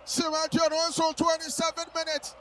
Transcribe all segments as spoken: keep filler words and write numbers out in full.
Simon also twenty-seven minutes.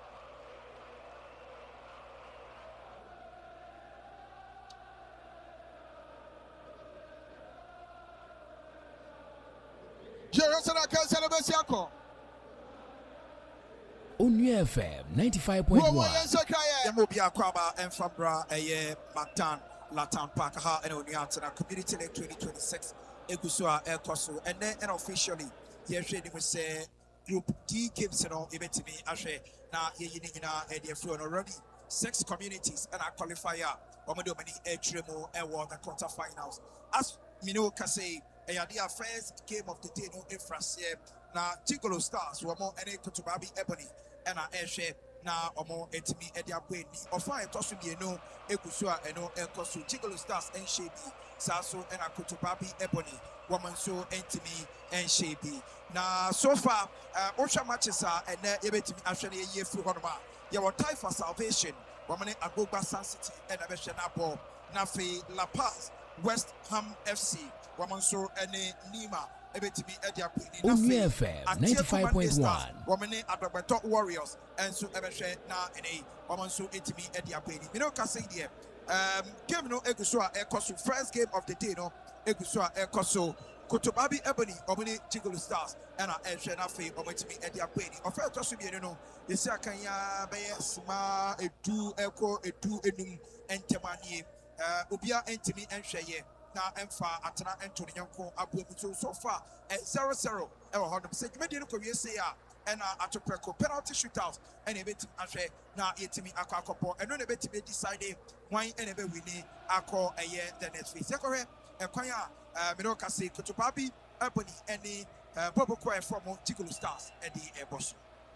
Onua F M ninety-five point one. Yamobia Kwaba and Fabra a Mactan Latam Park ha and Onua Community Lake twenty twenty-six Egusua Air Coso and then officially here trading with say Group D games you know eventually Ashe now ye yinina and the flow already six communities and a qualifier Omodomani Edremo and war the quarterfinals as Mino Kase a idea first game of the day no infrastructure now Tigolo Stars were more any Kotubabi Ebony and I share now or more etimi Edia Queen or fire tossing you know Ekusua and no El Cosu Tigolo Stars and Shaby Sasso and a Kotubabi Ebony woman so intimi and Shaby. Now so far uh Osha matches are and then ebetimi actually a year through Honoma. You were tied for salvation. Woman Agoba Sun City and Abeshana Ball Nafi La Paz West Ham F C woman so any Nima Onua F M ninety-five point one. Woman at the top Warriors and so Ebeshe na any woman so intimi Edia Penny. You know, Cassadia. Um, game no Egusua Ekosu. First game of the day, no Egusua Ekosu. Kotobabi Ebony, Omini Tigolo Stars, and I Eshe Nafi, Omitimi Edia Penny. Of course, also you know, the Sakanya Bayasma, a two echo, a two enum, and Temani, uh, Ubia Entimi and Shaye. Now and far Atana Anthony Yanko Abu so far at zero zero. Ever heard them say Median Korea say and at a penalty shootout and a bit Ashe now Etimi Akakopo and then a bit to be decided why and ever winning Ako a year the next week. Sekore and Kwaya Minoka say Kotopabi Ebony any Bobo Koya from Tigolo Stars at the Airbus.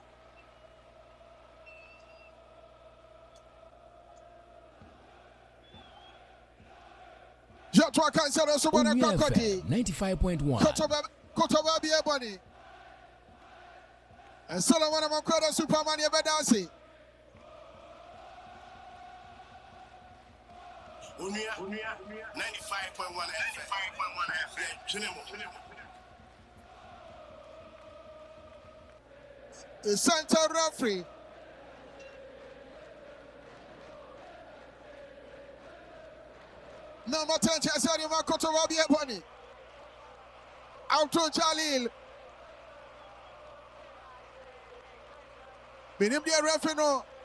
ninety-five point one. Kotobabi Ebony. And Solomon Amakwada Superman Yabadasi. ninety-five point one F M. The center referee. Number ten, Chesari Makotobabi Ebony. Out to Jalil. Minim the referee no.